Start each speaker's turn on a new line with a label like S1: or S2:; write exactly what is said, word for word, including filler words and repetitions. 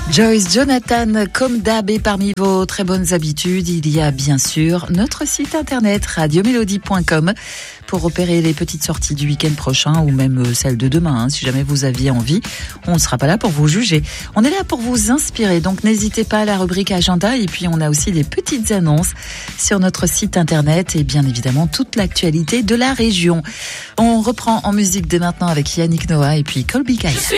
S1: Joyce Jonathan, comme d'hab, et parmi vos très bonnes habitudes, il y a bien sûr notre site internet radio mélodie point com pour repérer les petites sorties du week-end prochain ou même celles de demain, hein, si jamais vous aviez envie. On ne sera pas là pour vous juger. On est là pour vous inspirer, donc n'hésitez pas à la rubrique agenda, et puis on a aussi des petites annonces sur notre site internet et bien évidemment toute l'actualité de la région. On reprend en musique dès maintenant avec Yannick Noah et puis Colby Kaya.